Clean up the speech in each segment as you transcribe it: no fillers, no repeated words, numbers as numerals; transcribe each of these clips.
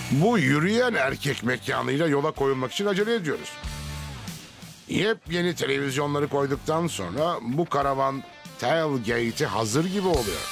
Bu yürüyen erkek mekanıyla yola koyulmak için acele ediyoruz. Yepyeni televizyonları koyduktan sonra bu karavan tailgate'e hazır gibi oluyor.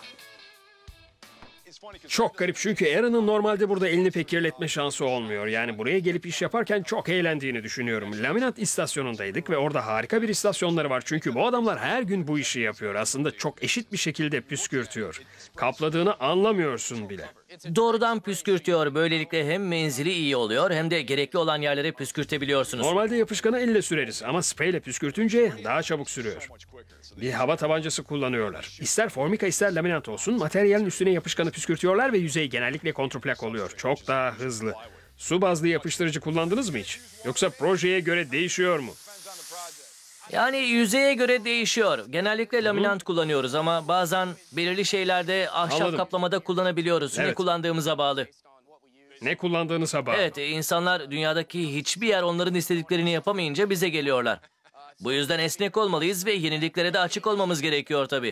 Çok garip çünkü Aaron'ın normalde burada elini pek kirletme şansı olmuyor. Yani buraya gelip iş yaparken çok eğlendiğini düşünüyorum. Laminat istasyonundaydık ve orada harika bir istasyonları var. Çünkü bu adamlar her gün bu işi yapıyor. Aslında çok eşit bir şekilde püskürtüyor. Kapladığını anlamıyorsun bile. Doğrudan püskürtüyor. Böylelikle hem menzili iyi oluyor hem de gerekli olan yerlere püskürtebiliyorsunuz. Normalde yapışkanı elle süreriz ama spreyle püskürtünce daha çabuk sürüyor. Bir hava tabancası kullanıyorlar. İster formika ister laminat olsun materyalin üstüne yapışkanı püskürtüyorlar ve yüzey genellikle kontrplak oluyor. Çok daha hızlı. Su bazlı yapıştırıcı kullandınız mı hiç? Yoksa projeye göre değişiyor mu? Yani yüzeye göre değişiyor. Genellikle laminat kullanıyoruz ama bazen belirli şeylerde ahşap Anladım. kaplamada kullanabiliyoruz. Ne Evet. kullandığımıza bağlı. Ne kullandığınıza bağlı. Evet, insanlar dünyadaki hiçbir yer onların istediklerini yapamayınca bize geliyorlar. Bu yüzden esnek olmalıyız ve yeniliklere de açık olmamız gerekiyor tabii.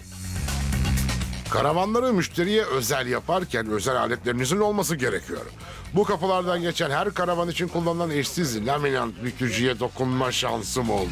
Karavanları müşteriye özel yaparken özel aletlerinizin olması gerekiyor. Bu kapılardan geçen her karavan için kullanılan eşsiz laminat bükücüye dokunma şansım oldu.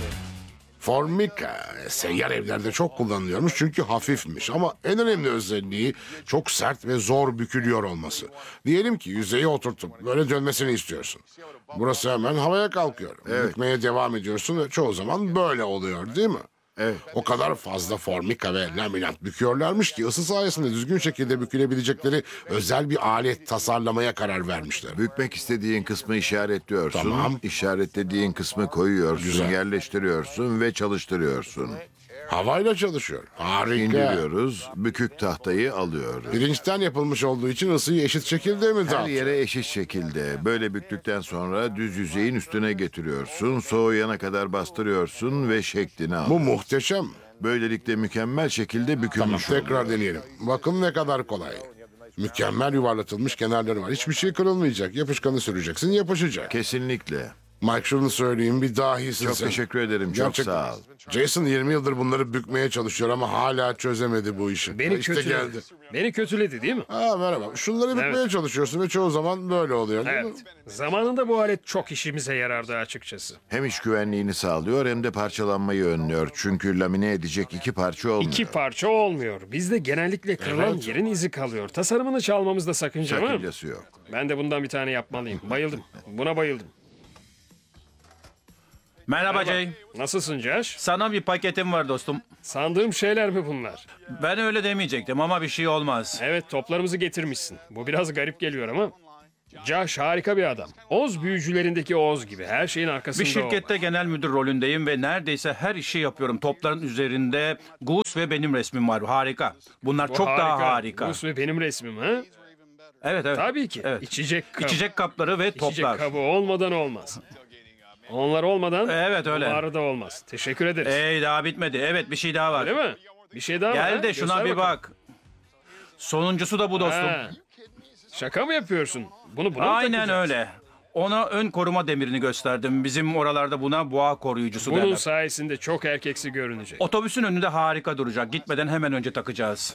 Formika seyyar evlerde çok kullanılıyormuş çünkü hafifmiş ama en önemli özelliği çok sert ve zor bükülüyor olması. Diyelim ki yüzeyi oturtup böyle dönmesini istiyorsun. Burası hemen havaya kalkıyor. Bükmeye devam ediyorsun ve çoğu zaman böyle oluyor değil mi? Evet. O kadar fazla formika ve laminat büküyorlarmış ki ısı sayesinde düzgün şekilde bükülebilecekleri özel bir alet tasarlamaya karar vermişler. Bükmek istediğin kısmı işaretliyorsun. Tamam. İşaretlediğin kısmı koyuyorsun, Güzel. yerleştiriyorsun ve çalıştırıyorsun. Havayla çalışıyor. Harika. İndiriyoruz, bükük tahtayı alıyoruz. Pirinçten yapılmış olduğu için ısıyı eşit şekilde mi Her dağıtıyor? yere eşit şekilde böyle büktükten sonra düz yüzeyin üstüne getiriyorsun. Soğuyana kadar bastırıyorsun ve şeklini al. Bu muhteşem. Böylelikle mükemmel şekilde Tamam bükülmüş tekrar oluyor. deneyelim. Bakın ne kadar kolay. Mükemmel yuvarlatılmış kenarları var. Hiçbir şey kırılmayacak. Yapışkanı süreceksin yapışacak. Kesinlikle. Mike şunu söyleyeyim bir dahisin Çok sen. teşekkür ederim. Çok Gerçekten. sağ ol. Jason 20 yıldır bunları bükmeye çalışıyor ama hala çözemedi bu işi. Beni İşte kötüledi. geldi. Beni kötüledi değil mi? Merhaba. Şunları bükmeye çalışıyorsun ve çoğu zaman böyle oluyor değil mi? Evet. Zamanında bu alet çok işimize yarardı açıkçası. Hem iş güvenliğini sağlıyor hem de parçalanmayı önlüyor. Çünkü lamine edecek iki parça olmuyor. İki parça olmuyor. Bizde genellikle kırılan Evet. yerin izi kalıyor. Tasarımını çalmamızda sakınca var mı? Sakıncası yok. Ben de bundan bir tane yapmalıyım. Bayıldım. Buna bayıldım. Merhaba Jay. Nasılsın Josh? Sana bir paketim var dostum. Sandığım şeyler mi bunlar? Ben öyle demeyecektim ama bir şey olmaz. Evet toplarımızı getirmişsin. Bu biraz garip geliyor ama. Josh harika bir adam. Oz büyücülerindeki Oz gibi. Her şeyin arkasında Bir şirkette genel müdür rolündeyim ve neredeyse her işi yapıyorum. Topların üzerinde Goose ve benim resmim var. Harika. Bunlar çok daha harika. Gus ve benim resmim ha? Evet evet. Tabii ki. Evet. İçecek kabı. İçecek kapları ve İçecek toplar. kabı olmadan olmaz. Onlar olmadan Evet, öyle. bu arada olmaz. Teşekkür ederiz. Daha bitmedi. Evet bir şey daha var. Değil mi? Bir şey daha var. Gel ha? de şuna Göster bir bakalım. bak. Sonuncusu da bu dostum. Ha. Şaka mı yapıyorsun? Buna mı Aynen takacağız? öyle. Ona ön koruma demirini gösterdim. Bizim oralarda buna boğa koruyucusu Bunun derler. sayesinde çok erkeksi görünecek. Otobüsün önünde harika duracak. Gitmeden hemen önce takacağız.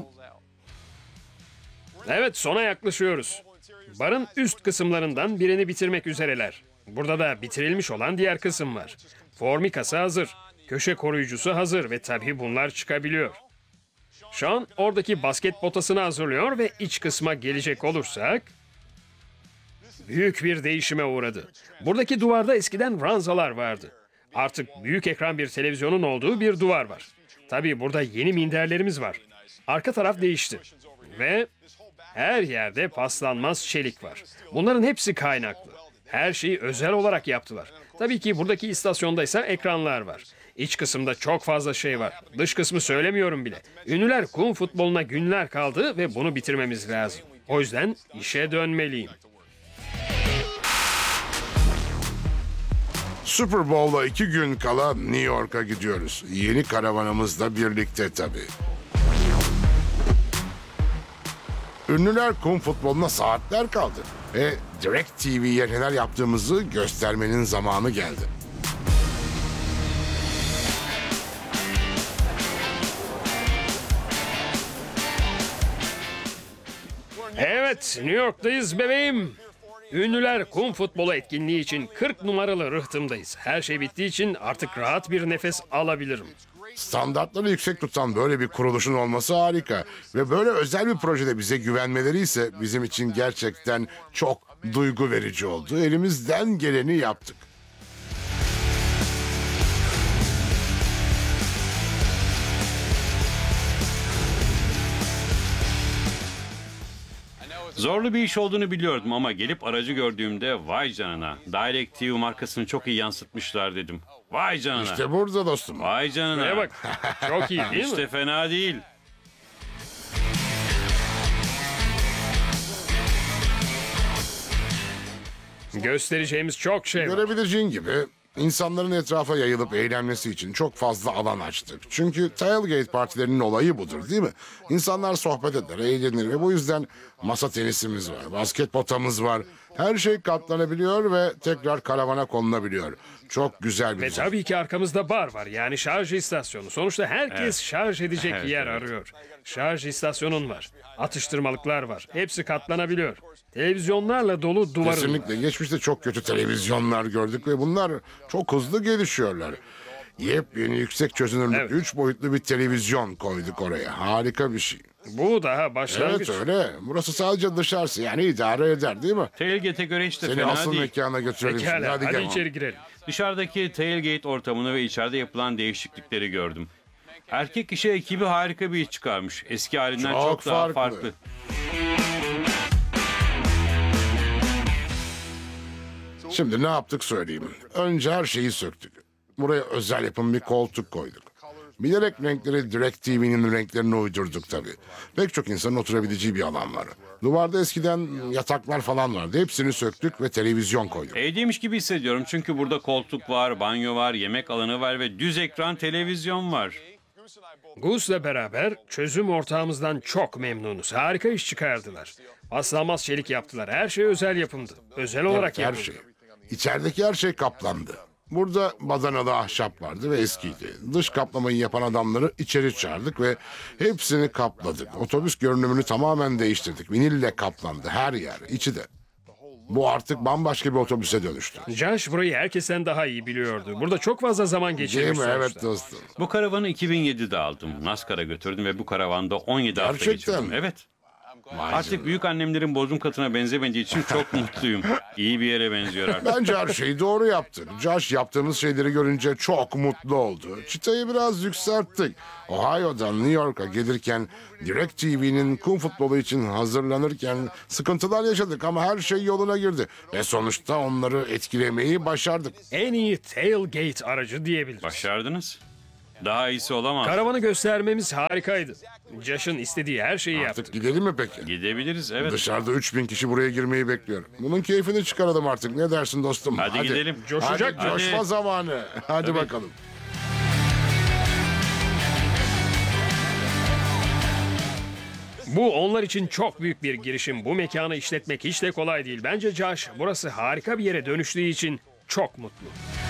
Evet sona yaklaşıyoruz. Barın üst kısımlarından birini bitirmek üzereler. Burada da bitirilmiş olan diğer kısım var. Formikası hazır. Köşe koruyucusu hazır ve tabii bunlar çıkabiliyor. Sean oradaki basket potasını hazırlıyor ve iç kısma gelecek olursak... Büyük bir değişime uğradı. Buradaki duvarda eskiden ranzalar vardı. Artık büyük ekran bir televizyonun olduğu bir duvar var. Tabii burada yeni minderlerimiz var. Arka taraf değişti. Ve her yerde paslanmaz çelik var. Bunların hepsi kaynaklı. Her şeyi özel olarak yaptılar. Tabii ki buradaki istasyonda ise ekranlar var. İç kısımda çok fazla şey var. Dış kısmı söylemiyorum bile. Ünlüler kum futboluna günler kaldı ve bunu bitirmemiz lazım. O yüzden işe dönmeliyim. Super Bowl'a 2 gün kala New York'a gidiyoruz. Yeni karavanımızla birlikte tabii. Ünlüler kum futboluna saatler kaldı. Ve Direct TV'ye neler yaptığımızı göstermenin zamanı geldi. Evet, New York'tayız bebeğim. Ünlüler kum futbolu etkinliği için 40 numaralı rıhtımdayız. Her şey bittiği için artık rahat bir nefes alabilirim. Standartları yüksek tutan böyle bir kuruluşun olması harika. Ve böyle özel bir projede bize güvenmeleri ise bizim için gerçekten çok duygu verici oldu. Elimizden geleni yaptık. Zorlu bir iş olduğunu biliyordum ama gelip aracı gördüğümde vay canına. DirecTV markasını çok iyi yansıtmışlar dedim. Vay canına. İşte burada dostum. Vay canına. Şuraya bak. Çok iyi değil İşte mi? fena değil. Göstereceğimiz çok şey var. Görebileceğin gibi insanların etrafa yayılıp eğlenmesi için çok fazla alan açtık. Çünkü tailgate partilerinin olayı budur değil mi? İnsanlar sohbet eder, eğlenir ve bu yüzden masa tenisimiz var, basket potamız var. Her şey katlanabiliyor ve tekrar karavana konulabiliyor. Çok güzel bir Ve düzen. tabii ki arkamızda bar var. Yani şarj istasyonu. Sonuçta herkes şarj edecek Evet, yer evet. arıyor. Şarj istasyonun var. Atıştırmalıklar var. Hepsi katlanabiliyor. Televizyonlarla dolu duvarın var. Kesinlikle. Geçmişte çok kötü televizyonlar gördük ve bunlar çok hızlı gelişiyorlar. Yepyeni yüksek çözünürlük Evet. 3 boyutlu bir televizyon koyduk oraya. Harika bir şey. Bu daha Evet başlangıç. öyle. Burası sadece dışarısı yani idare eder değil mi? Tailgate'e göre hiç de Seni fena asıl değil. mekana götürelim. şimdi. Pekala, hadi gel. içeri girelim. Dışarıdaki tailgate ortamını ve içeride yapılan değişiklikleri gördüm. Erkek kişi ekibi harika bir iş çıkarmış. Eski halinden Çok çok daha farklı. farklı. Şimdi ne yaptık söyleyeyim. Önce her şeyi söktük. Buraya özel yapım bir koltuk koyduk. Bilerek renkleri DirecTV'nin renklerine uydurduk tabii. Pek çok insanın oturabileceği bir alan var. Duvarda eskiden yataklar falan vardı. Hepsini söktük ve televizyon koyduk. Evdeymiş gibi hissediyorum çünkü burada koltuk var, banyo var, yemek alanı var ve düz ekran televizyon var. Goose'la beraber çözüm ortağımızdan çok memnunuz. Harika iş çıkardılar. Paslanmaz çelik yaptılar. Her şey özel yapımdı. Özel olarak Her yapıldı. şey. İçerideki her şey kaplandı. Burada badanalı ahşap vardı ve eskiydi. Dış kaplamayı yapan adamları içeri çağırdık ve hepsini kapladık. Otobüs görünümünü tamamen değiştirdik. Vinille kaplandı her yer, içi de. Bu artık bambaşka bir otobüse dönüştü. Josh burayı herkesten daha iyi biliyordu. Burada çok fazla zaman Değil geçirmiş mi? sonuçta. Evet dostum. Bu karavanı 2007'de aldım. NASCAR'a götürdüm ve bu karavanda 17 hafta Gerçekten geçirdim. mi? Evet. Vay Artık canına. büyük annemlerin bodrum katına benzemediği için çok mutluyum. İyi bir yere benziyor artık. Bence her şeyi doğru yaptık. Josh yaptığımız şeyleri görünce çok mutlu oldu. Çıtayı biraz yükselttik. Ohio'dan New York'a gelirken DirecTV'nin kum futbolu için hazırlanırken sıkıntılar yaşadık ama her şey yoluna girdi. Ve sonuçta onları etkilemeyi başardık. En iyi tailgate aracı diyebiliriz. Başardınız. Daha iyisi olamaz. Karavanı göstermemiz harikaydı. Josh'ın istediği her şeyi yaptık. Artık gidelim mi peki? Gidebiliriz evet. Dışarıda 3000 kişi buraya girmeyi bekliyor. Bunun keyfini çıkaralım artık. Ne dersin dostum? Hadi gidelim. Coşacak Hadi, coşma hadi. zamanı. Hadi bakalım. Bu onlar için çok büyük bir girişim. Bu mekanı işletmek hiç de kolay değil. Bence Josh burası harika bir yere dönüştüğü için çok mutlu.